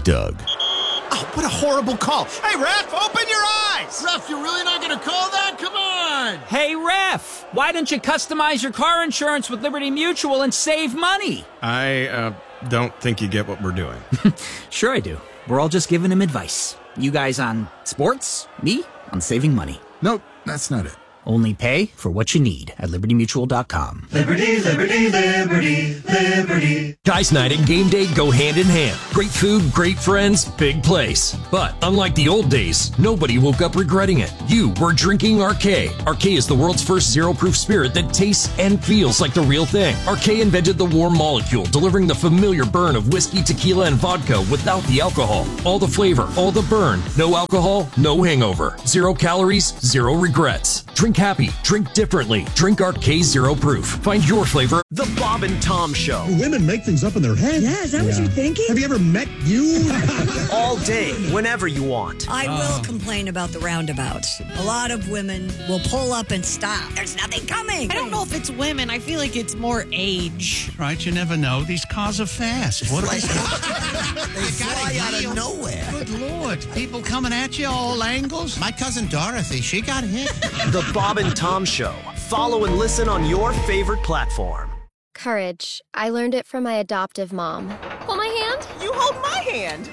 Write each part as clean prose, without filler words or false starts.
Doug. Oh, what a horrible call. Hey, ref, open your eyes! Ref, you're really not going to call that? Come on! Hey, ref, why don't you customize your car insurance with Liberty Mutual and save money? I don't think you get what we're doing. Sure I do. We're all just giving him advice. You guys on sports, me on saving money. Nope, that's not it. Only pay for what you need at libertymutual.com. Liberty, liberty, liberty, liberty. Guys Night and game day go hand in hand. Great food, great friends, big place. But unlike the old days, nobody woke up regretting it. You were drinking Arcade. Arcade is the world's first zero-proof spirit that tastes and feels like the real thing. Arcade invented the warm molecule, delivering the familiar burn of whiskey, tequila, and vodka without the alcohol. All the flavor, all the burn. No alcohol, no hangover. 0 calories, 0 regrets. Drink happy, drink differently, drink Arcade Zero Proof. Find your flavor. The Bob and Tom Show. Do women make things up in their head? Yeah, is that what you're thinking? Have you ever met you? All day, whenever you want. I will complain about the roundabouts. A lot of women will pull up and stop. There's nothing coming. I don't know if it's women. I feel like it's more age. Right, you never know. These cars are fast. What They fly out of nowhere. Good Lord. People coming at you all angles. My cousin Dorothy, she got hit. The Bob and Tom Show. Follow and listen on your favorite platform. Courage. I learned it from my adoptive mom. Hold my hand. You hold my hand.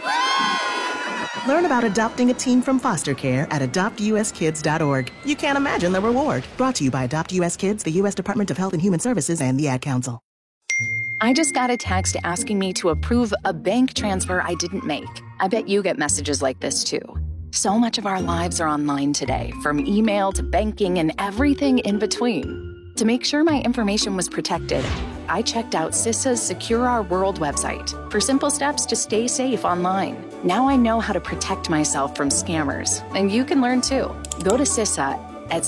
Learn about adopting a teen from foster care at adoptuskids.org. You can't imagine the reward. Brought to you by Adopt US Kids, the U.S. Department of Health and Human Services, and the Ad Council. I just got a text asking me to approve a bank transfer I didn't make. I bet you get messages like this too. So much of our lives are online today, from email to banking and everything in between. To make sure my information was protected, I checked out CISA's Secure Our World website for simple steps to stay safe online. Now I know how to protect myself from scammers, and you can learn too. Go to CISA at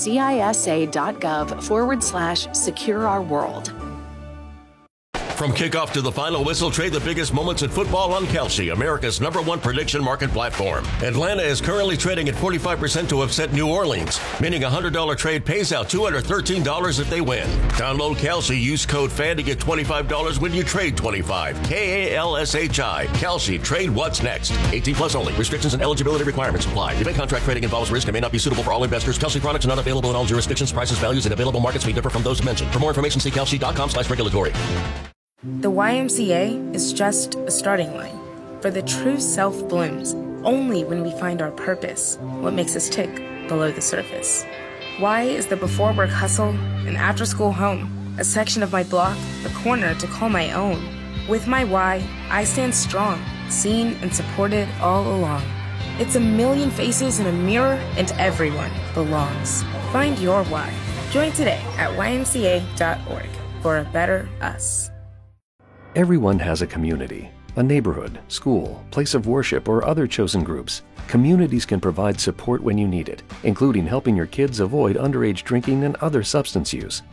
cisa.gov/Secure Our World. From kickoff to the final whistle, trade the biggest moments in football on Kalshi, America's #1 prediction market platform. Atlanta is currently trading at 45% to upset New Orleans, meaning a $100 trade pays out $213 if they win. Download Kalshi, use code FAN to get $25 when you trade 25. KALSHI. Kalshi, trade what's next. 18 plus only. Restrictions and eligibility requirements apply. Event contract trading involves risk and may not be suitable for all investors. Kalshi products are not available in all jurisdictions. Prices, values, and available markets may differ from those mentioned. For more information, see kalshi.com/regulatory. The YMCA is just a starting line, for the true self blooms only when we find our purpose, what makes us tick below the surface. Y is the before work hustle, an after school home, a section of my block, a corner to call my own. With my Y, I stand strong, seen and supported all along. It's a million faces in a mirror, and everyone belongs. Find your Y. Join today at ymca.org for a better us. Everyone has a community, a neighborhood, school, place of worship, or other chosen groups. Communities can provide support when you need it, including helping your kids avoid underage drinking and other substance use.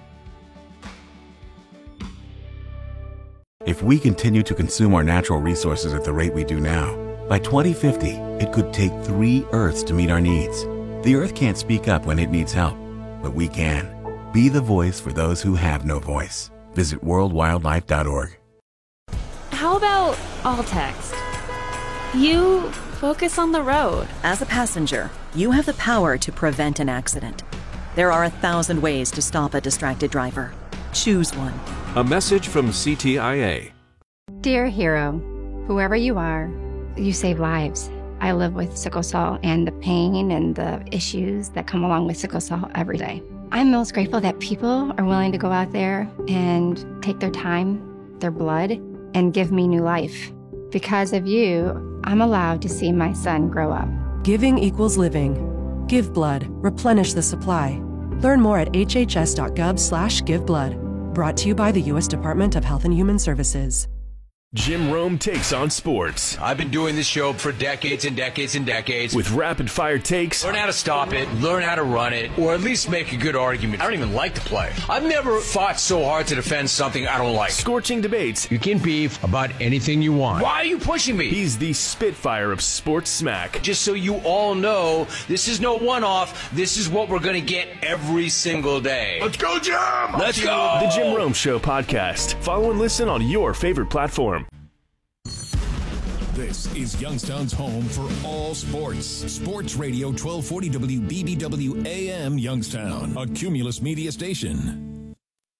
If we continue to consume our natural resources at the rate we do now, by 2050, it could take 3 Earths to meet our needs. The Earth can't speak up when it needs help, but we can. Be the voice for those who have no voice. Visit worldwildlife.org. How about all text? You focus on the road. As a passenger, you have the power to prevent an accident. There are 1,000 ways to stop a distracted driver. Choose one. A message from CTIA. Dear hero, whoever you are, you save lives. I live with sickle cell and the pain and the issues that come along with sickle cell every day. I'm most grateful that people are willing to go out there and take their time, their blood, and give me new life. Because of you, I'm allowed to see my son grow up. Giving equals living. Give blood. Replenish the supply. Learn more at hhs.gov/giveblood. Brought to you by the U.S. Department of Health and Human Services. Jim Rome takes on sports. I've been doing this show for decades and decades and decades. With rapid-fire takes. Learn how to stop it, learn how to run it, or at least make a good argument. I don't even like to play. I've never fought so hard to defend something I don't like. Scorching debates. You can beef about anything you want. Why are you pushing me? He's the Spitfire of sports smack. Just so you all know, this is no one-off. This is what we're going to get every single day. Let's go, Jim! Let's go! The Jim Rome Show podcast. Follow and listen on your favorite platform. This is Youngstown's home for all sports. Sports Radio 1240 WBBW AM Youngstown, a Cumulus media station.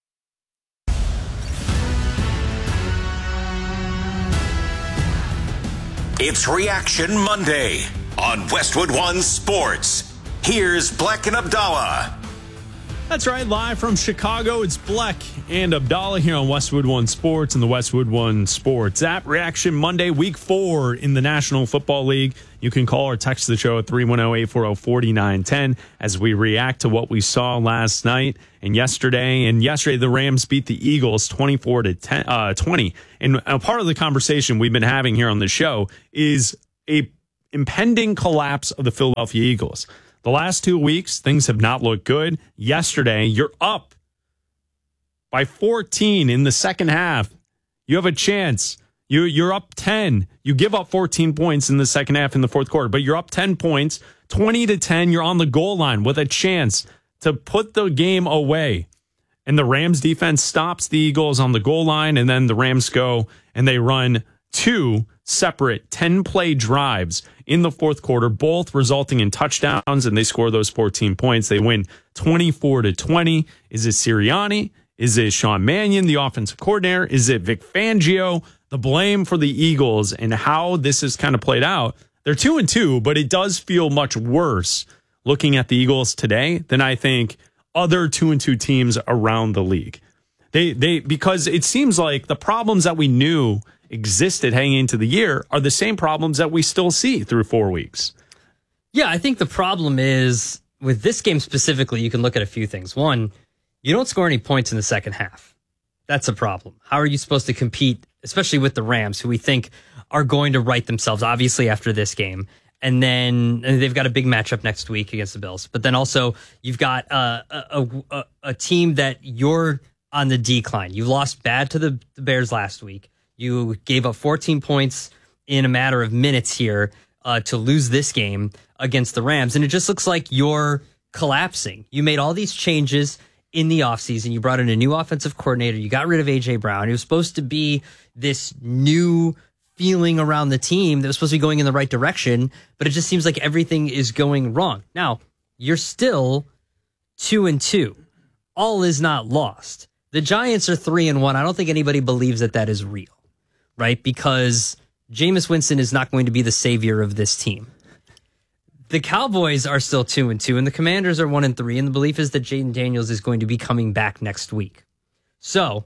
It's Reaction Monday on Westwood One Sports. Here's Bleck and Abdallah. That's right, live from Chicago, it's Bleck and Abdallah here on Westwood One Sports and the Westwood One Sports app. Reaction Monday, week 4 in the National Football League. You can call or text the show at 310-840-4910 as we react to what we saw last night and yesterday. And yesterday, the Rams beat the Eagles 24-20. And a part of the conversation we've been having here on the show is a impending collapse of the Philadelphia Eagles. The last 2 weeks, things have not looked good. Yesterday, you're up by 14 in the second half. You have a chance. You're up 10. You give up 14 points in the second half in the fourth quarter, but you're up 10 points, 20-10. You're on the goal line with a chance to put the game away. And the Rams defense stops the Eagles on the goal line, and then the Rams go and they run 2 separate 10-play drives in the fourth quarter, both resulting in touchdowns, and they score those 14 points. They win 24-20. Is it Sirianni? Is it Sean Mannion, the offensive coordinator? Is it Vic Fangio? The blame for the Eagles and how this has kind of played out. They're 2-2, but it does feel much worse looking at the Eagles today than I think other 2-2 teams around the league. Because it seems like the problems that we knew existed heading into the year are the same problems that we still see through 4 weeks. Yeah, I think the problem is with this game specifically, you can look at a few things. One, you don't score any points in the second half. That's a problem. How are you supposed to compete, especially with the Rams, who we think are going to right themselves, obviously, after this game? And then they've got a big matchup next week against the Bills. But then also you've got a team that you're on the decline. You lost bad to the Bears last week. You gave up 14 points in a matter of minutes here to lose this game against the Rams. And it just looks like you're collapsing. You made all these changes in the offseason. You brought in a new offensive coordinator. You got rid of A.J. Brown. It was supposed to be this new feeling around the team that was supposed to be going in the right direction, but it just seems like everything is going wrong. Now, you're still 2-2. All is not lost. The Giants are 3-1. I don't think anybody believes that is real. Right? Because Jameis Winston is not going to be the savior of this team. The Cowboys are still 2-2, and the Commanders are 1-3, and the belief is that Jaden Daniels is going to be coming back next week. So,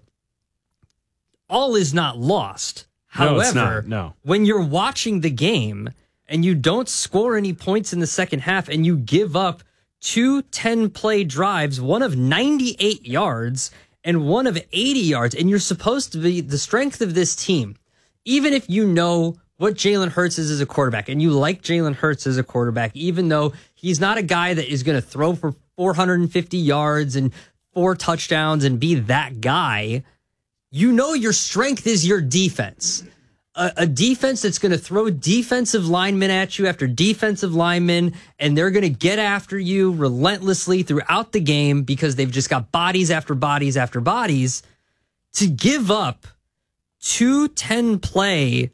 all is not lost. However, when you're watching the game and you don't score any points in the second half and you give up 2 10-play drives, one of 98 yards and one of 80 yards, and you're supposed to be the strength of this team, even if you know what Jalen Hurts is as a quarterback, and you like Jalen Hurts as a quarterback, even though he's not a guy that is going to throw for 450 yards and 4 touchdowns and be that guy, you know your strength is your defense. A defense that's going to throw defensive linemen at you after defensive linemen, and they're going to get after you relentlessly throughout the game because they've just got bodies after bodies after bodies. To give up 2 10-play,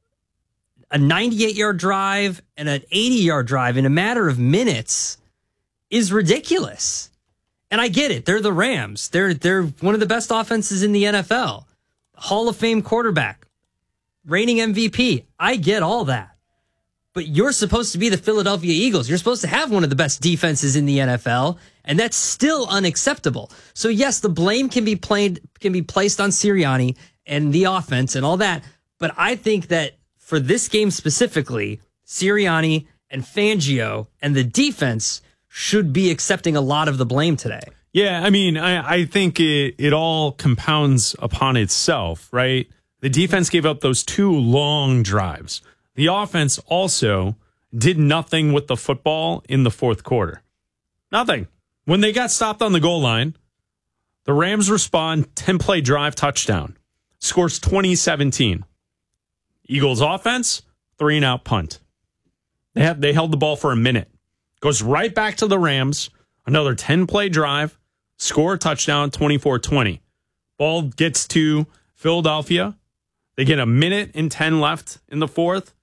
a 98-yard drive and an 80-yard drive in a matter of minutes is ridiculous. And I get it. They're the Rams. They're one of the best offenses in the NFL. Hall of Fame quarterback. Reigning MVP. I get all that. But you're supposed to be the Philadelphia Eagles. You're supposed to have one of the best defenses in the NFL, and that's still unacceptable. So yes, the blame can be placed on Sirianni and the offense and all that. But I think that for this game specifically, Sirianni and Fangio and the defense should be accepting a lot of the blame today. Yeah, I mean, I think it all compounds upon itself, right? The defense gave up those 2 long drives. The offense also did nothing with the football in the fourth quarter. Nothing. When they got stopped on the goal line, the Rams respond, 10-play drive, touchdown. Scores 20-17. Eagles offense, 3-and-out punt. They held the ball for a minute. Goes right back to the Rams, another 10-play drive, score a touchdown, 24-20. Ball gets to Philadelphia. They get a minute and 10 left in the fourth.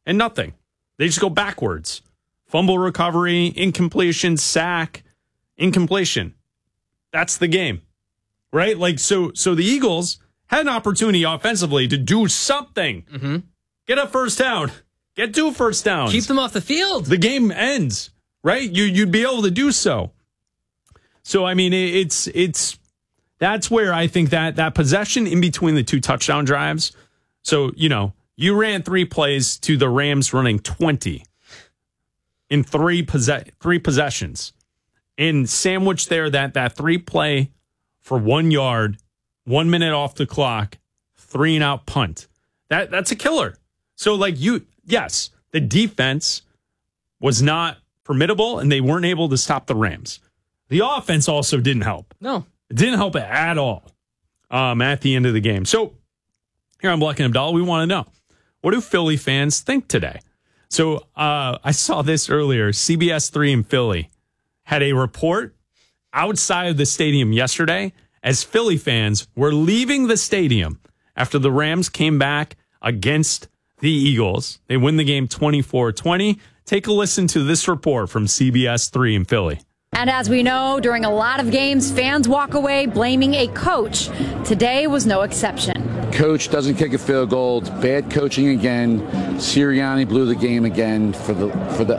and nothing. They just go backwards. Fumble recovery, incompletion, sack, incompletion. That's the game, right? Like, so the Eagles had an opportunity offensively to do something. Mm-hmm. Get a first down. Get 2 first downs. Keep them off the field. The game ends, right? You'd be able to do so. So, I mean, that's where I think that possession in between the 2 touchdown drives. So, you ran 3 plays to the Rams running 20 in 3 possessions. And sandwiched there that 3-play for 1 yard, 1 minute off the clock, 3-and-out punt. That's a killer. So, yes, the defense was not formidable, and they weren't able to stop the Rams. The offense also didn't help. No. It didn't help at all at the end of the game. So, here on Black and Abdallah, we want to know, what do Philly fans think today? So, I saw this earlier. CBS 3 in Philly had a report outside of the stadium yesterday as Philly fans were leaving the stadium after the Rams came back against the Eagles. They win the game 24-20. Take a listen to this report from CBS 3 in Philly. And as we know, during a lot of games, fans walk away blaming a coach. Today was no exception. Coach doesn't kick a field goal. It's bad coaching again. Sirianni blew the game again for the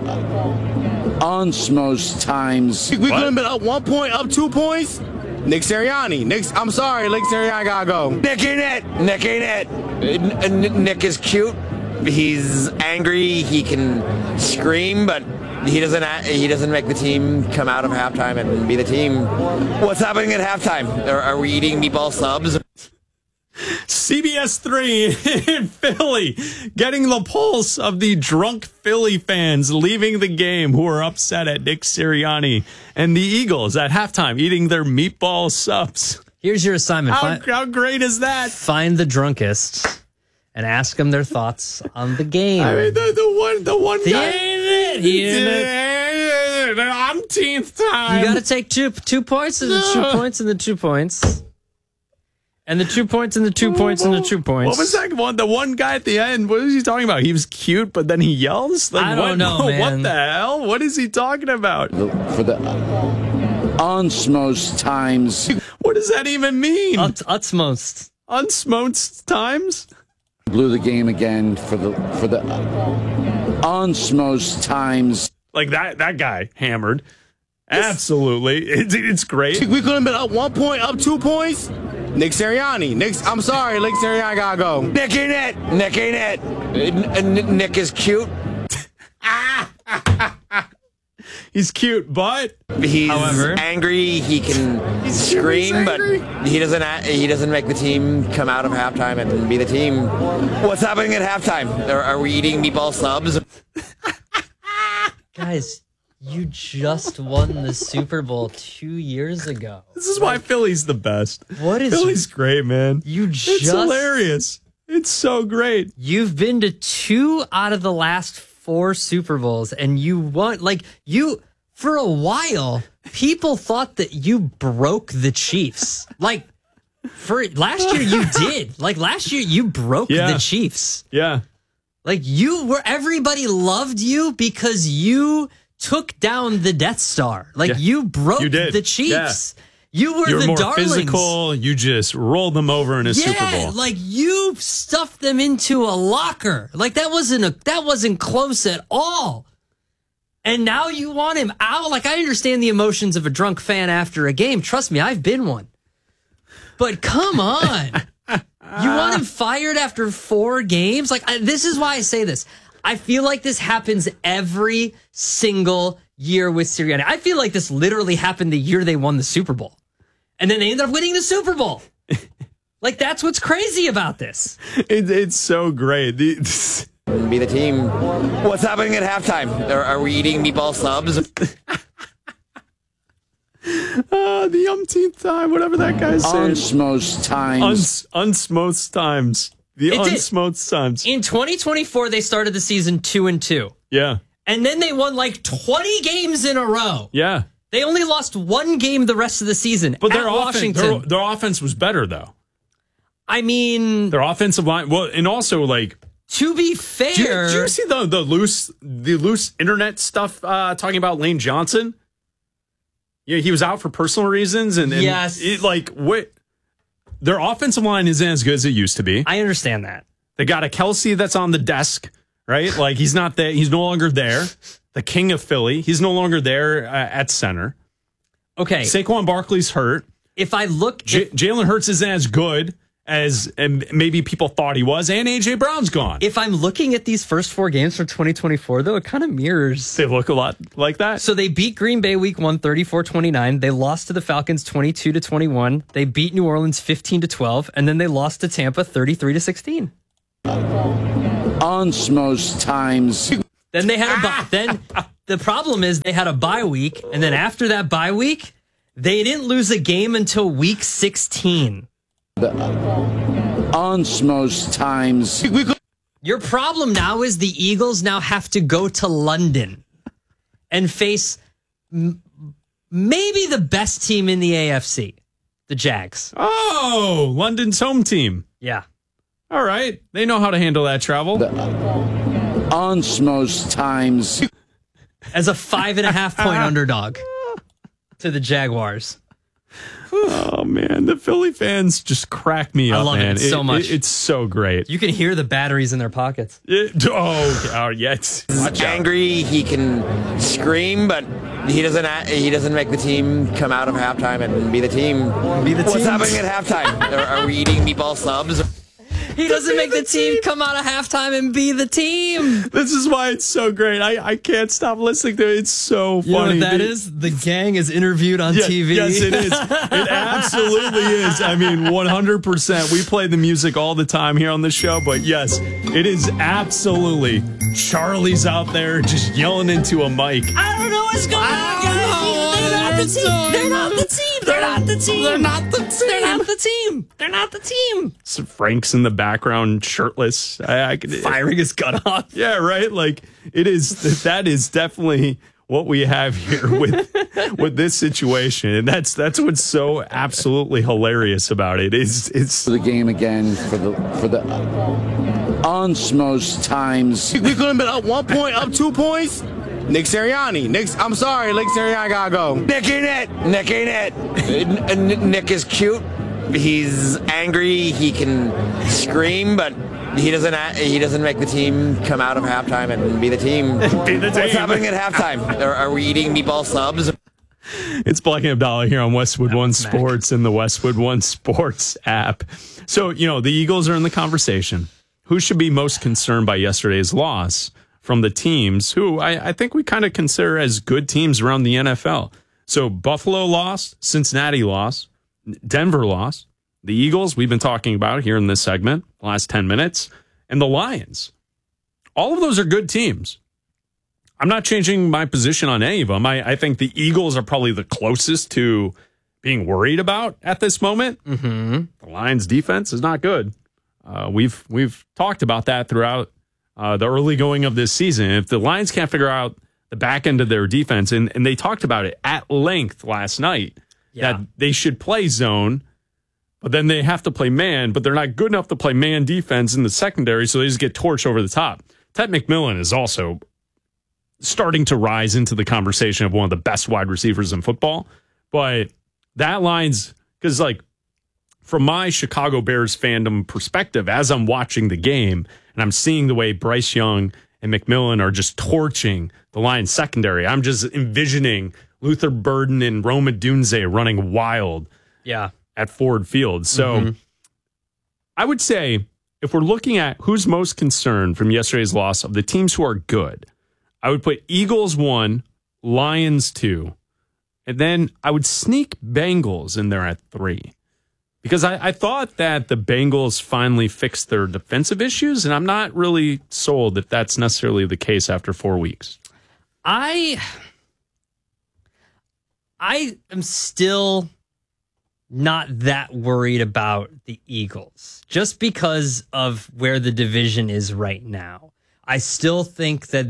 most times. We could have been up 1 point, up 2 points. Nick Sirianni. I'm sorry, Nick Sirianni gotta go. Nick ain't it. Nick is cute. He's angry. He can scream, but he doesn't make the team come out of halftime and be the team. What's happening at halftime? Are we eating meatball subs? CBS 3 in Philly, getting the pulse of the drunk Philly fans leaving the game who are upset at Nick Sirianni, and the Eagles at halftime eating their meatball subs. Here's your assignment. How great is that? Find the drunkest and ask them their thoughts on the game. I mean, the one guy. The umpteenth time. You got to take two points and the 2 points and the 2 points. And the 2 points and the 2 points and the 2 points. What was that one? The one guy at the end, what was he talking about? He was cute, but then he yells? I don't know, man. What the hell? What is he talking about? For the unsmost times. What does that even mean? Unsmost. Unsmost times? Blew the game again for the unsmost times. Like that guy hammered. Absolutely. It's great. We could have been up 1 point, up 2 points. Nick Sirianni. I'm sorry, Nick Sirianni gotta go. Nick ain't it. Nick is cute. He's cute, but he's angry. He can scream, but he doesn't make the team come out of halftime and be the team. What's happening at halftime? Are we eating meatball subs? Guys, you just won the Super Bowl 2 years ago. This is why Philly's the best. Philly's great, man. It's hilarious. It's so great. You've been to 2 out of the last 4 Super Bowls, and you won. For a while, people thought that you broke the Chiefs. For last year, you did. Last year, you broke the Chiefs. Yeah. Everybody loved you because you took down the Death Star. You broke the Chiefs. Yeah. You were the more darlings. Physical. You just rolled them over in a Super Bowl. You stuffed them into a locker. That wasn't close at all. And now you want him out. I understand the emotions of a drunk fan after a game. Trust me, I've been one. But come on. You want him fired after 4 games? This is why I say this. I feel like this happens every single year with Sirianni. I feel like this literally happened the year they won the Super Bowl. And then they ended up winning the Super Bowl. That's what's crazy about this. It's so great. Be the team. What's happening at halftime? Are we eating meatball subs? The umpteenth time, whatever that guy's saying. Unsmost times. Unsmost times. Unsmost times. In 2024, they started the season 2-2. Yeah. And then they won 20 games in a row. Yeah. They only lost 1 game the rest of the season. But Washington. Their offense was better, though. I mean, their offensive line. Well, and also To be fair, did you see the loose internet stuff talking about Lane Johnson? Yeah, he was out for personal reasons, and yes, their offensive line isn't as good as it used to be. I understand that. They got a Kelsey that's on the desk, right? Like he's not there. He's no longer there. The king of Philly. He's no longer there at center. Okay, Saquon Barkley's hurt. If I look, Jalen Hurts isn't as good as maybe people thought he was, and AJ Brown's gone. If I'm looking at these first 4 games for 2024, though, it kind of mirrors. They look a lot like that. So they beat Green Bay week 1, 34-29. They lost to the Falcons 22-21. They beat New Orleans 15-12, and then they lost to Tampa 33-16. On most times. Then they had a bye. Then the problem is they had a bye week, and then after that bye week, they didn't lose a game until week 16. On most times. Your problem now is the Eagles now have to go to London and face maybe the best team in the AFC, the Jags. Oh, London's home team. Yeah. All right. They know how to handle that travel. On most times. As a 5.5 point underdog to the Jaguars. Oh, man. The Philly fans just crack me up, I love man. it so much. It's so great. You can hear the batteries in their pockets. Yeah. He's angry. He can scream, but he doesn't make the team come out of halftime and be the team. What's happening at halftime? Are we eating meatball subs? He doesn't make the team come out of halftime and be the team. This is why it's so great. I can't stop listening to it. It's so funny. You know what that is? The gang is interviewed on TV. Yes, it is. It absolutely is. I mean, 100%. We play the music all the time here on the show, but yes, it is absolutely. Charlie's out there just yelling into a mic. I don't know what's going on, guys. They're not the team. They're not the team. They're not the team. They're not the team. They're not the team. So Frank's in the background, shirtless, firing his gun off. Yeah, right. Like that is definitely what we have here with this situation, and that's what's so absolutely hilarious about it. It's the game again for the on most times. We could have been up 1 point, up 2 points. Nick Sirianni. I'm sorry, Nick Sirianni gotta go. Nick ain't it. Nick is cute. He's angry. He can scream, but he doesn't make the team come out of halftime and be the team. What's happening at halftime? Are we eating meatball subs? It's Black and Abdallah here on Westwood One Sports and the Westwood One Sports app. So, the Eagles are in the conversation. Who should be most concerned by yesterday's loss from the teams who I think we kind of consider as good teams around the NFL? So Buffalo lost, Cincinnati lost, Denver lost, the Eagles we've been talking about here in this segment, the last 10 minutes, and the Lions. All of those are good teams. I'm not changing my position on any of them. I think the Eagles are probably the closest to being worried about at this moment. Mm-hmm. The Lions' defense is not good. We've talked about that throughout the early going of this season. If the Lions can't figure out the back end of their defense, and they talked about it at length last night, that they should play zone, but then they have to play man, but they're not good enough to play man defense in the secondary, so they just get torched over the top. Ted McMillan is also starting to rise into the conversation of one of the best wide receivers in football, but that line's, because from my Chicago Bears fandom perspective, as I'm watching the game and I'm seeing the way Bryce Young and McMillan are just torching the Lions secondary, I'm just envisioning Luther Burden and Rome Odunze running wild at Ford Field. So I would say if we're looking at who's most concerned from yesterday's loss of the teams who are good, I would put Eagles 1, Lions 2, and then I would sneak Bengals in there at 3. Because I thought that the Bengals finally fixed their defensive issues, and I'm not really sold that that's necessarily the case after 4 weeks. I am still not that worried about the Eagles, just because of where the division is right now. I still think that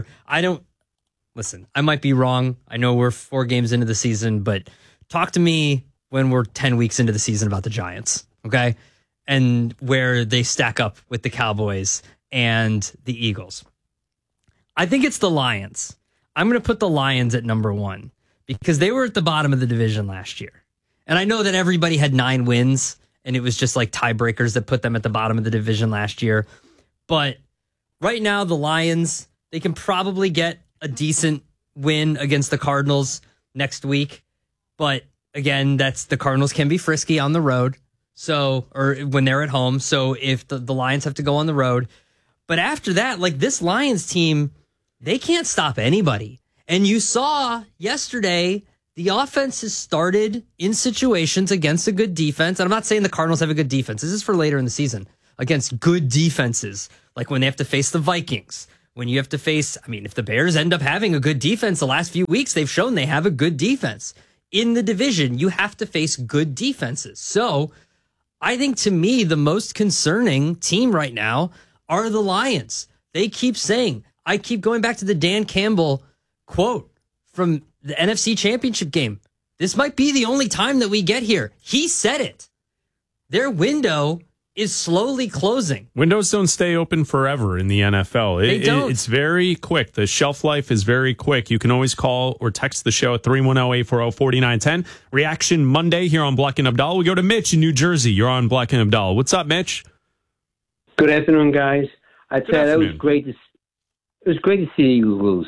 I might be wrong. I know we're 4 games into the season, but talk to me when we're 10 weeks into the season about the Giants, okay? And where they stack up with the Cowboys and the Eagles. I think it's the Lions. I'm going to put the Lions at number 1 because they were at the bottom of the division last year. And I know that everybody had 9 wins and it was just like tiebreakers that put them at the bottom of the division last year. But right now, the Lions, they can probably get a decent win against the Cardinals next week. But again, the Cardinals can be frisky on the road. So, or when they're at home. So if the Lions have to go on the road. But after that, like this Lions team, they can't stop anybody. And you saw yesterday, the offense has started in situations against a good defense. And I'm not saying the Cardinals have a good defense. This is for later in the season. Against good defenses. Like when they have to face the Vikings. When you have to face, if the Bears end up having a good defense the last few weeks, they've shown they have a good defense. In the division, you have to face good defenses. So I think to me, the most concerning team right now are the Lions. They keep saying, I keep going back to the Dan Campbell quote from the NFC Championship game. This might be the only time that we get here. He said it. Their window is slowly closing. Windows don't stay open forever in the NFL. It's very quick. The shelf life is very quick. You can always call or text the show at 310-840-4910. Reaction Monday here on Black and Abdallah. We go to Mitch in New Jersey. You're on Black and Abdallah. What's up, Mitch? Good afternoon, guys. I tell you, that was great. It was great to see the Eagles lose,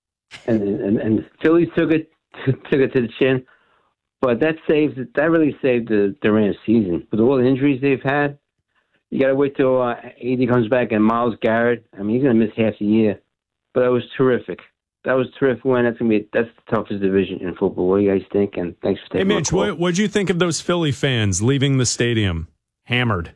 and Philly took it to the chin. But that really saved the Rams season with all the injuries they've had. You got to wait till AD comes back and Myles Garrett. He's going to miss half the year. But that was terrific. That was a terrific win. That's the toughest division in football. What do you guys think? And thanks for taking my call. Hey, Mitch, what did you think of those Philly fans leaving the stadium hammered?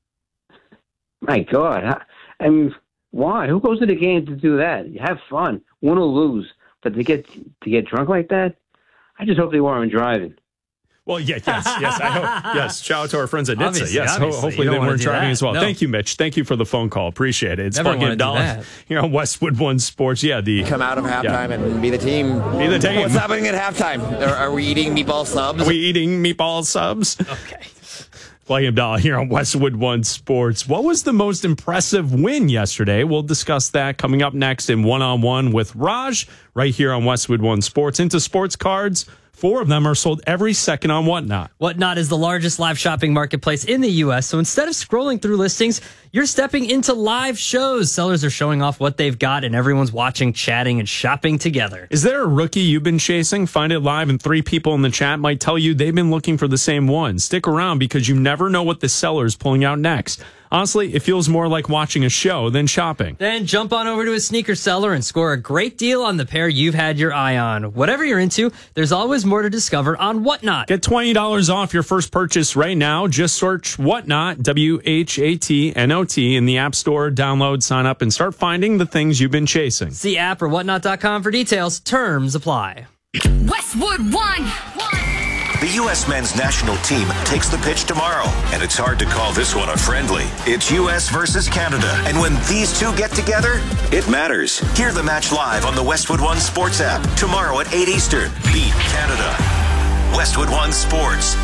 My God. Why? Who goes to the game to do that? You have fun. Win or lose. But to get drunk like that? I just hope they weren't driving. Well, yes. I hope. Yes, shout out to our friends at NHTSA. Yes, hopefully they weren't driving as well. No. Thank you, Mitch. Thank you for the phone call. Appreciate it. It's Black and Abdallah here on Westwood One Sports. Yeah, come out of halftime and be the team. Be the team. What's happening at halftime? Are we eating meatball subs? Are we eating meatball subs? Okay. Black and Abdallah here on Westwood One Sports. What was the most impressive win yesterday? We'll discuss that coming up next in One-on-One with Raj right here on Westwood One Sports. Into sports cards. 4 of them are sold every second on Whatnot. Whatnot is the largest live shopping marketplace in the U.S., so instead of scrolling through listings, you're stepping into live shows. Sellers are showing off what they've got, and everyone's watching, chatting, and shopping together. Is there a rookie you've been chasing? Find it live, and 3 people in the chat might tell you they've been looking for the same one. Stick around because you never know what the seller is pulling out next. Honestly, it feels more like watching a show than shopping. Then jump on over to a sneaker seller and score a great deal on the pair you've had your eye on. Whatever you're into, there's always more to discover on Whatnot. Get $20 off your first purchase right now. Just search Whatnot, WHATNOT, in the App Store. Download, sign up, and start finding the things you've been chasing. See app or whatnot.com for details. Terms apply. Westwood One. The U.S. men's national team takes the pitch tomorrow, and it's hard to call this one a friendly. It's U.S. versus Canada, and when these two get together, it matters. Hear the match live on the Westwood One Sports app tomorrow at 8 Eastern. Beat Canada. Westwood One Sports.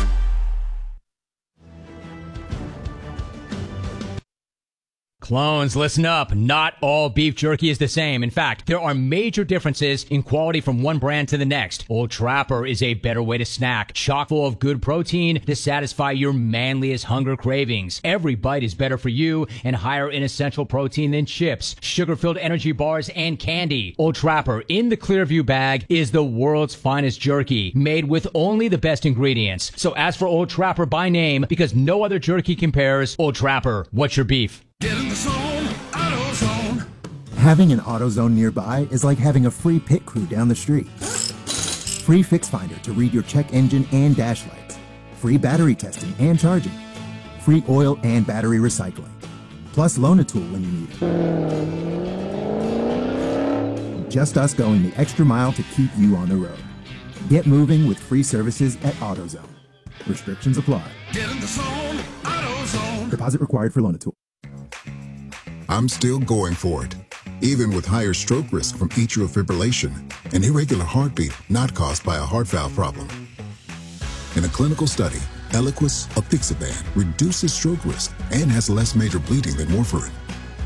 Clones, listen up. Not all beef jerky is the same. In fact, there are major differences in quality from one brand to the next. Old Trapper is a better way to snack, chock full of good protein to satisfy your manliest hunger cravings. Every bite is better for you and higher in essential protein than chips, sugar-filled energy bars, and candy. Old Trapper in the Clearview bag is the world's finest jerky, made with only the best ingredients. So ask for Old Trapper by name because no other jerky compares. Old Trapper, what's your beef? Get in the zone, AutoZone. Having an AutoZone nearby is like having a free pit crew down the street. Free Fix Finder to read your check engine and dash lights. Free battery testing and charging. Free oil and battery recycling. Plus loan a tool when you need it. Just us going the extra mile to keep you on the road. Get moving with free services at AutoZone. Restrictions apply. Get in the zone, AutoZone. Deposit required for loan a tool. I'm still going for it, even with higher stroke risk from atrial fibrillation, an irregular heartbeat not caused by a heart valve problem. In a clinical study, Eliquis apixaban reduces stroke risk and has less major bleeding than warfarin.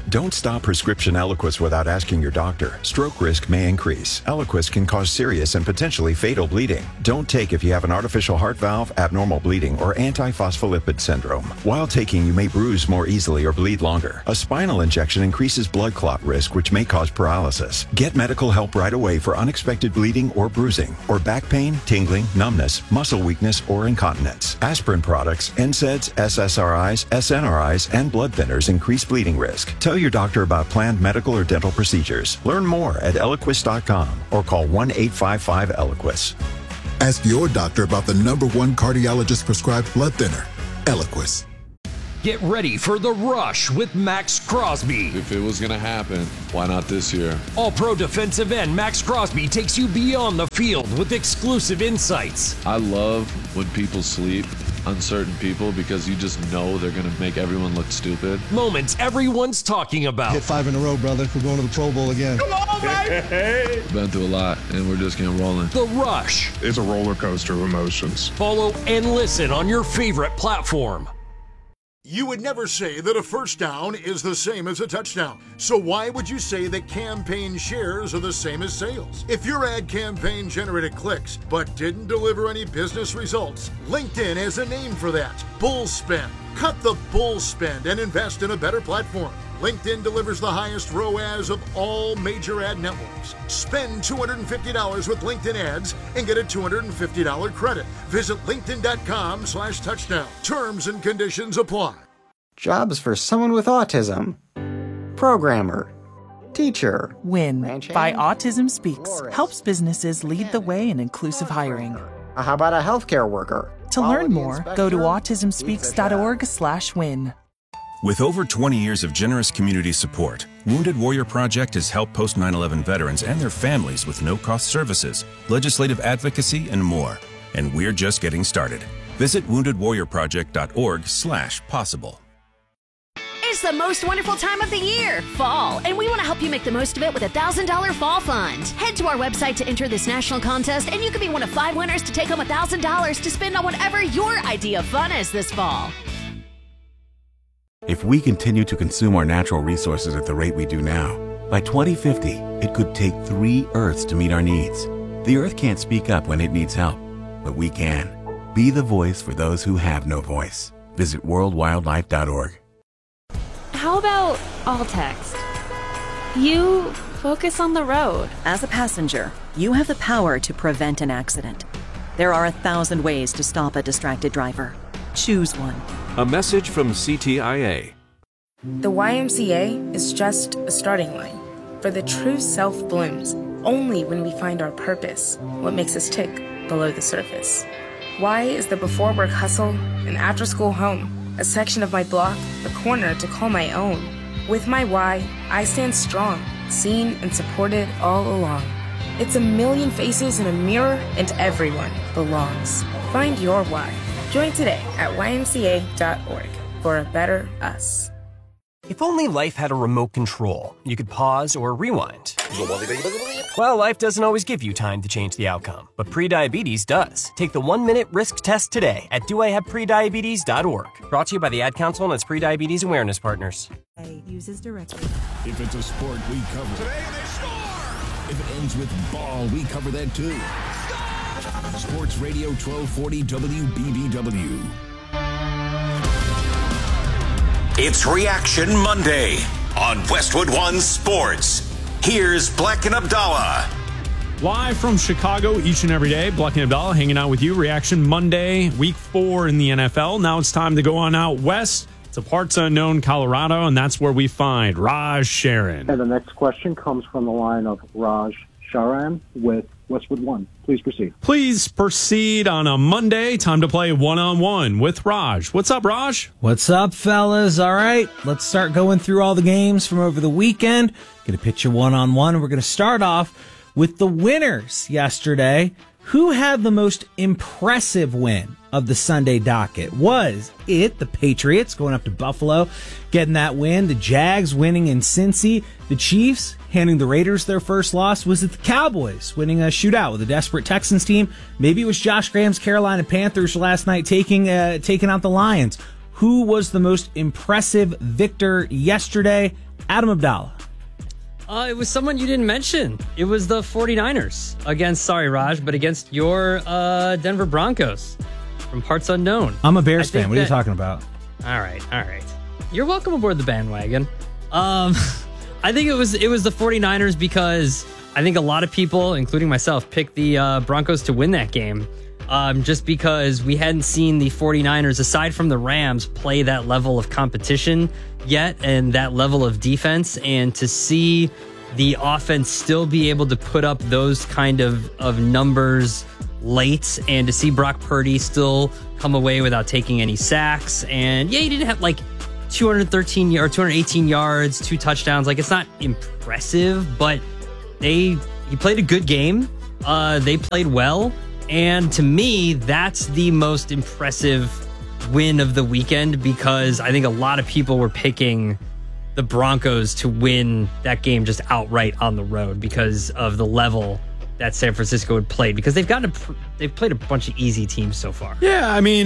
Don't stop prescription Eliquis without asking your doctor. Stroke risk may increase. Eliquis can cause serious and potentially fatal bleeding. Don't take if you have an artificial heart valve, abnormal bleeding, or antiphospholipid syndrome. While taking, you may bruise more easily or bleed longer. A spinal injection increases blood clot risk, which may cause paralysis. Get medical help right away for unexpected bleeding or bruising, or back pain, tingling, numbness, muscle weakness, or incontinence. Aspirin products, NSAIDs, SSRIs, SNRIs, and blood thinners increase bleeding risk. Tell your doctor about planned medical or dental procedures. Learn more at Eliquis.com or call 1-855-ELIQUIS. Ask your doctor about the #1 cardiologist prescribed blood thinner, Eliquis. Get ready for the rush with Max Crosby. If it was going to happen, why not this year? All-pro defensive end Max Crosby takes you beyond the field with exclusive insights. I love when people sleep on certain people because you just know they're going to make everyone look stupid. Moments everyone's talking about. Hit 5 in a row, brother. We're going to the Pro Bowl again. Come on, baby! Been through a lot, and we're just getting rolling. The Rush. It's a roller coaster of emotions. Follow and listen on your favorite platform. You would never say that a first down is the same as a touchdown. So why would you say that campaign shares are the same as sales? If your ad campaign generated clicks but didn't deliver any business results, LinkedIn has a name for that: bull spend. Cut the bull spend and invest in a better platform. LinkedIn delivers the highest ROAS of all major ad networks. Spend $250 with LinkedIn ads and get a $250 credit. Visit linkedin.com/touchdown. Terms and conditions apply. Jobs for someone with autism. Programmer. Teacher. WIN by Autism Speaks helps businesses lead the way in inclusive hiring. How about a healthcare worker? To learn more, go to autismspeaks.org/win. With over 20 years of generous community support, Wounded Warrior Project has helped post-9/11 veterans and their families with no-cost services, legislative advocacy, and more. And we're just getting started. Visit woundedwarriorproject.org/possible. It's the most wonderful time of the year, fall, and we want to help you make the most of it with a $1,000 fall fund. Head to our website to enter this national contest, and you could be one of 5 winners to take home $1,000 to spend on whatever your idea of fun is this fall. If we continue to consume our natural resources at the rate we do now, by 2050, it could take 3 Earths to meet our needs. The Earth can't speak up when it needs help, but we can. Be the voice for those who have no voice. Visit worldwildlife.org. How about all text? You focus on the road. As a passenger, you have the power to prevent an accident. There are 1,000 ways to stop a distracted driver. Choose one. A message from CTIA. The YMCA is just a starting line, for the true self blooms only when we find our purpose, what makes us tick below the surface. Y is the before work hustle, an after school home, a section of my block, a corner to call my own. With my Y, I stand strong, seen and supported all along. It's a million faces in a mirror, and everyone belongs. Find your Y. Join today at ymca.org for a better us. If only life had a remote control, you could pause or rewind. Well, life doesn't always give you time to change the outcome, but prediabetes does. Take the 1-minute risk test today at doihaveprediabetes.org. Brought to you by the Ad Council and its prediabetes awareness partners. Uses directly. If it's a sport, we cover it. Today they score! If it ends with ball, we cover that too. Sports Radio 1240 WBBW. It's Reaction Monday on Westwood One Sports. Here's Black and Abdallah. Live from Chicago each and every day, Black and Abdallah hanging out with you. Reaction Monday, week 4 in the NFL. Now it's time to go on out west to parts unknown Colorado, and that's where we find Raj Sharon. And the next question comes from the line of Raj Sharan with Westwood One. Please proceed. Please proceed on a Monday. Time to play one-on-one with Raj. What's up, Raj? What's up, fellas? All right, let's start going through all the games from over the weekend. Going to pitch you one-on-one. We're going to start off with the winners yesterday. Who had the most impressive win of the Sunday docket? Was it the Patriots going up to Buffalo, getting that win? The Jags winning in Cincy? The Chiefs handing the Raiders their first loss? Was it the Cowboys winning a shootout with a desperate Texans team? Maybe it was Josh Graham's Carolina Panthers last night taking out the Lions. Who was the most impressive victor yesterday? Adam Abdallah. It was someone you didn't mention. It was the 49ers against your Denver Broncos from parts unknown. I'm a Bears fan. What are you talking about? All right. You're welcome aboard the bandwagon. I think it was the 49ers because I think a lot of people, including myself, picked the Broncos to win that game. Just because we hadn't seen the 49ers, aside from the Rams, play that level of competition yet and that level of defense. And to see the offense still be able to put up those kind of numbers late, and to see Brock Purdy still come away without taking any sacks. And yeah, he didn't have like 218 yards, 2 touchdowns. Like, it's not impressive, but he played a good game. They played well. And to me, that's the most impressive win of the weekend, because I think a lot of people were picking the Broncos to win that game just outright on the road because of the level that San Francisco had played, because they've played a bunch of easy teams so far. Yeah, I mean,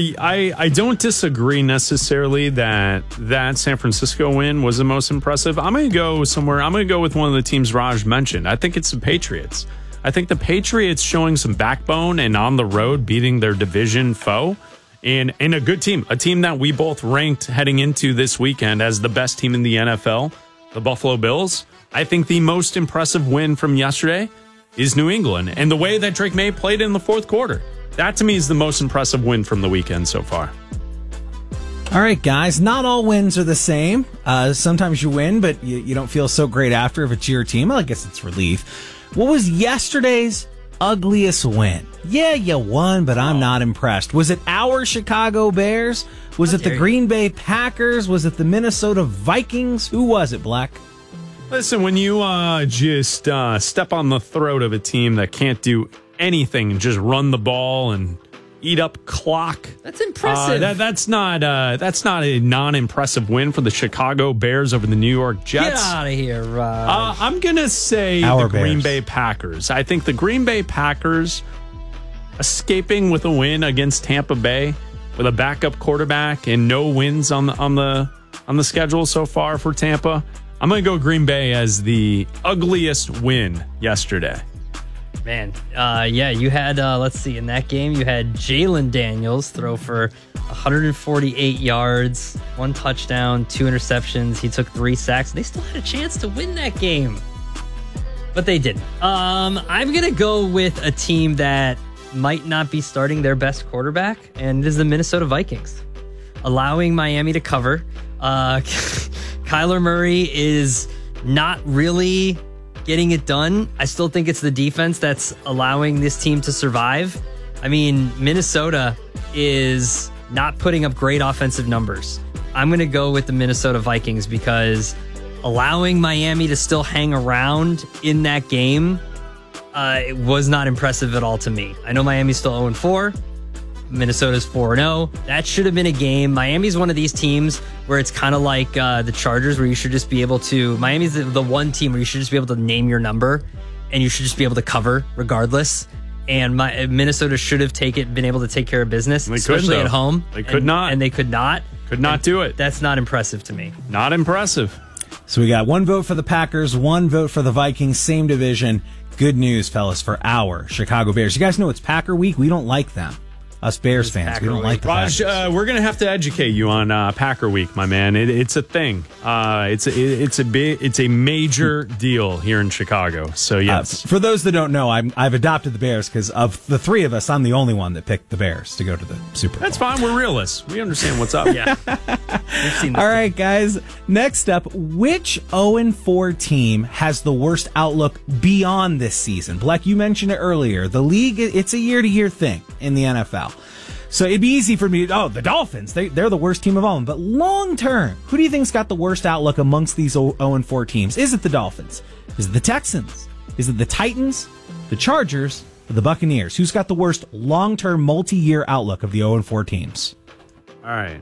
I don't disagree necessarily that San Francisco win was the most impressive. I'm going to go somewhere. I'm going to go with one of the teams Raj mentioned. I think it's the Patriots. I think the Patriots showing some backbone and on the road beating their division foe, and a good team, a team that we both ranked heading into this weekend as the best team in the NFL, the Buffalo Bills. I think the most impressive win from yesterday is New England, and the way that Drake May played in the fourth quarter. That to me is the most impressive win from the weekend so far. All right, guys, not all wins are the same. Sometimes you win, but you don't feel so great after if it's your team. Well, I guess it's relief. What was yesterday's ugliest win? Yeah, you won, but I'm not impressed. Was it our Chicago Bears? Was it the Green Bay Packers? Was it the Minnesota Vikings? Who was it, Black? Listen, when you just step on the throat of a team that can't do anything and just run the ball and eat up clock, that's impressive. That's not a non-impressive win for the Chicago Bears over the New York Jets. Get out of here, Raj. I'm gonna say the Green Bay Packers. I think the Green Bay Packers escaping with a win against Tampa Bay with a backup quarterback and no wins on the schedule so far for Tampa. I'm going to go Green Bay as the ugliest win yesterday. Man, yeah, you had, let's see, in that game, you had Jalen Daniels throw for 148 yards, 1 touchdown, 2 interceptions. He took 3 sacks. They still had a chance to win that game, but they didn't. I'm going to go with a team that might not be starting their best quarterback, and it is the Minnesota Vikings, allowing Miami to cover. Kyler Murray is not really getting it done. I still think it's the defense that's allowing this team to survive. I mean, Minnesota is not putting up great offensive numbers. I'm going to go with the Minnesota Vikings because allowing Miami to still hang around in that game it was not impressive at all to me. I know Miami's still 0-4. Minnesota's 4-0. That should have been a game. Miami's one of these teams where it's kind of like the Chargers, where you should just be able to... Miami's the one team where you should just be able to name your number, and you should just be able to cover regardless. And Minnesota should have been able to take care of business, especially at home. They could not. And they could not. Could not do it. That's not impressive to me. Not impressive. So we got 1 vote for the Packers, 1 vote for the Vikings, same division. Good news, fellas, for our Chicago Bears. You guys know it's Packer week. We don't like them. Us Bears fans, we don't like the Raj, Packers. We're going to have to educate you on Packer Week, my man. It's a thing. It's a major deal here in Chicago. So yes, for those that don't know, I've adopted the Bears because of the 3 of us, I'm the only one that picked the Bears to go to the Super Bowl. That's fine. We're realists. We understand what's up. Yeah. All right, guys. Next up, which 0-4 team has the worst outlook beyond this season? Black, you mentioned it earlier. The league, it's a year-to-year thing in the NFL. So it'd be easy for me to, the Dolphins, they're the worst team of all of them. But long term, who do you think's got the worst outlook amongst these 0-4 teams? Is it the Dolphins? Is it the Texans? Is it the Titans? The Chargers? Or the Buccaneers? Who's got the worst long-term, multi-year outlook of the 0-4 teams? All right.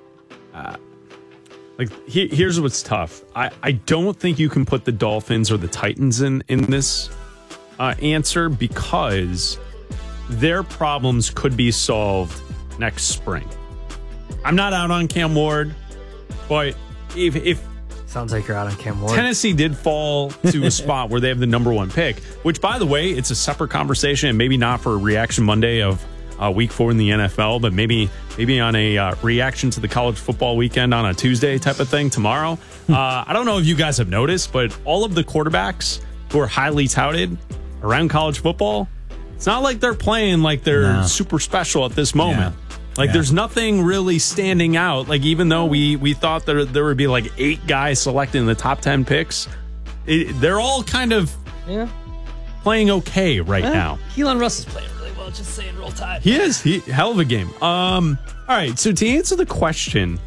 Here's what's tough. I don't think you can put the Dolphins or the Titans in this answer because their problems could be solved next spring. I'm not out on Cam Ward, but if Sounds like you're out on Cam Ward. Tennessee did fall to a spot where they have the number one pick, which, by the way, it's a separate conversation, and maybe not for Reaction Monday of Week 4 in the NFL, but maybe on a reaction to the college football weekend on a Tuesday type of thing tomorrow. I don't know if you guys have noticed, but all of the quarterbacks who are highly touted around college football, it's not like they're playing like they're super special at this moment. Yeah. There's nothing really standing out. Even though we thought there would be 8 guys selected in the top 10 picks, they're all kind of playing okay right now. Keelan Russell's playing really well. Just saying, roll tide. He is. Hell of a game. All right, so to answer the question,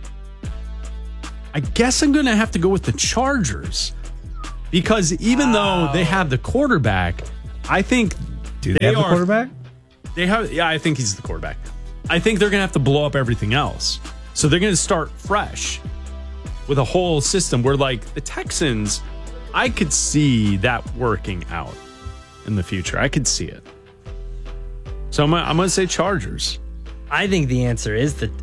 I guess I'm going to have to go with the Chargers. Because even though they have the quarterback, I think... Do they have the quarterback? They have. Yeah, I think he's the quarterback. I think they're going to have to blow up everything else. So they're going to start fresh with a whole system where, the Texans, I could see that working out in the future. I could see it. So I'm going to say Chargers. I think the answer is the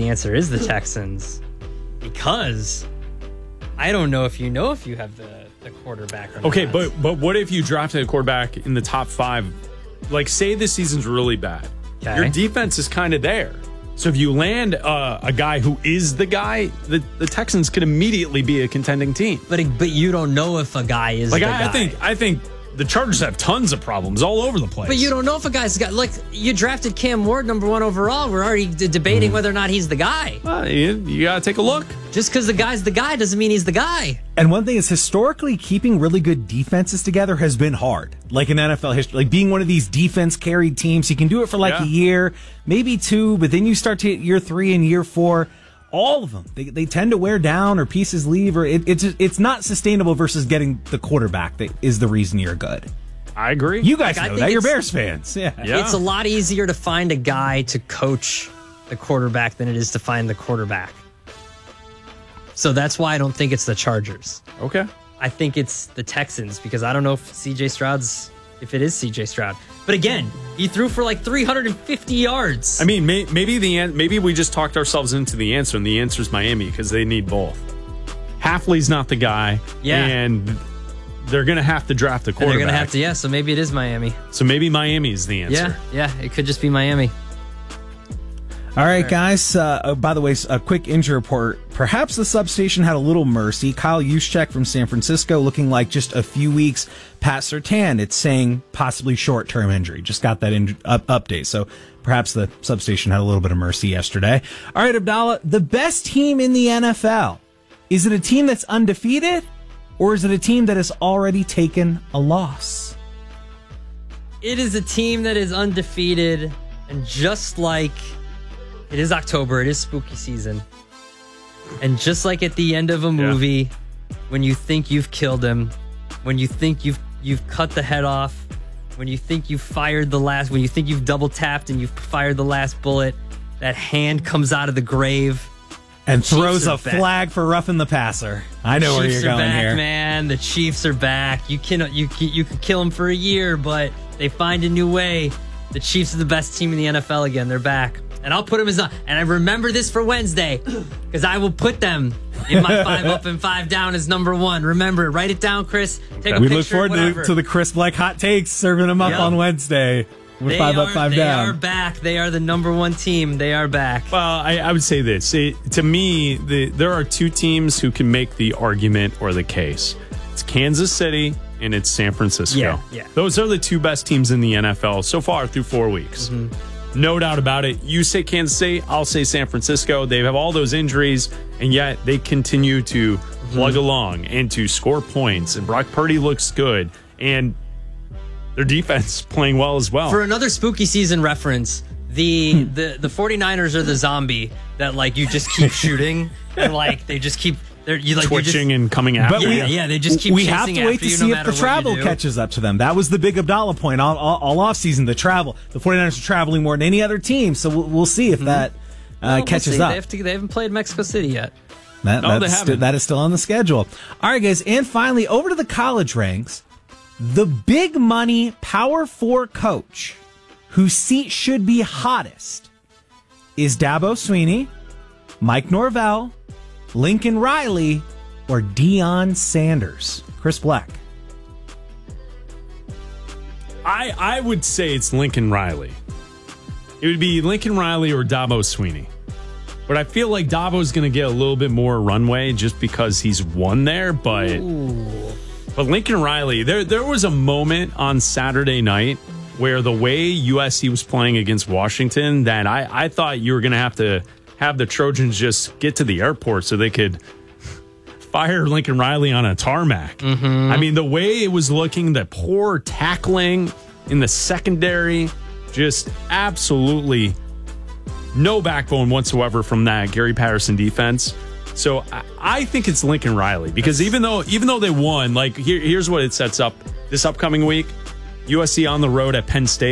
Texans, because I don't know if you have the quarterback or not. Okay, but what if you drafted a quarterback in the top 5? Say the season's really bad. Okay. Your defense is kind of there. So if you land a guy who is the guy, the Texans could immediately be a contending team. But you don't know if a guy is the guy. I think the Chargers have tons of problems all over the place. But you don't know if a guy's got, you drafted Cam Ward number 1 overall. We're already debating whether or not he's the guy. Well, you got to take a look. Just because the guy's the guy doesn't mean he's the guy. And one thing is, historically, keeping really good defenses together has been hard. In NFL history, being one of these defense-carried teams, you can do it for a year, maybe 2, but then you start to hit year 3 and year 4. All of them, they tend to wear down, or pieces leave, or it's not sustainable versus getting the quarterback that is the reason you're good. I agree. You guys know that. You're Bears fans. Yeah. It's a lot easier to find a guy to coach the quarterback than it is to find the quarterback. So that's why I don't think it's the Chargers. Okay. I think it's the Texans, because I don't know if it is CJ Stroud. But again, he threw for 350 yards. I mean, maybe we just talked ourselves into the answer, and the answer is Miami, because they need both. Hafley's not the guy, and they're going to have to draft a quarterback. They're going to have to, so maybe it is Miami. So maybe Miami is the answer. Yeah, it could just be Miami. All right, guys. By the way, a quick injury report. Perhaps the substation had a little mercy. Kyle Juszczyk from San Francisco looking like just a few weeks. Pat Surtain, it's saying possibly short-term injury. Just got that update. So perhaps the substation had a little bit of mercy yesterday. All right, Abdallah, the best team in the NFL. Is it a team that's undefeated, or is it a team that has already taken a loss? It is a team that is undefeated, and just like... It is October. It is spooky season. And just like at the end of a movie, when you think you've killed him, when you think you've cut the head off, when you think you've when you think you've double tapped and you've fired the last bullet, that hand comes out of the grave and throws a flag for roughing the passer. I know where you're going here, man. The Chiefs are back. You can kill them for a year, but they find a new way. The Chiefs are the best team in the NFL again. They're back. And I'll put them and I remember this for Wednesday, because I will put them in my 5 up and 5 down as number 1. Remember, write it down, Chris. Take a we picture. Look forward to the Chris Black hot takes, serving them up on Wednesday with 5 up, 5 down. They are back. They are the number 1 team. They are back. Well, I would say this. To me, there are 2 teams who can make the argument or the case. It's Kansas City and it's San Francisco. Yeah. Those are the 2 best teams in the NFL so far through 4 weeks. Mm-hmm. No doubt about it. You say Kansas City, I'll say San Francisco. They have all those injuries, and yet they continue to plug along and to score points. And Brock Purdy looks good, and their defense playing well as well. For another spooky season reference, the 49ers are the zombie that you just keep shooting, and they just keep twitching and coming after you. Yeah, they just keep. We have to wait to see if the travel catches up to them. That was the big Abdallah point all off season. The travel. The 49ers are traveling more than any other team, so we'll see if that catches up. They haven't played Mexico City yet. That is still on the schedule. All right, guys, and finally over to the college ranks. The big money Power 4 coach whose seat should be hottest is Dabo Swinney, Mike Norvell, Lincoln Riley, or Deion Sanders? Chris Black. I would say it's Lincoln Riley. It would be Lincoln Riley or Dabo Swinney. But I feel like Dabo's going to get a little bit more runway just because he's won there. But Lincoln Riley, there was a moment on Saturday night where the way USC was playing against Washington that I thought you were going to have the Trojans just get to the airport so they could fire Lincoln Riley on a tarmac. Mm-hmm. I mean, the way it was looking, the poor tackling in the secondary, just absolutely no backbone whatsoever from that Gary Patterson defense. So I think it's Lincoln Riley because even though they won, like here's what it sets up this upcoming week: USC on the road at Penn State.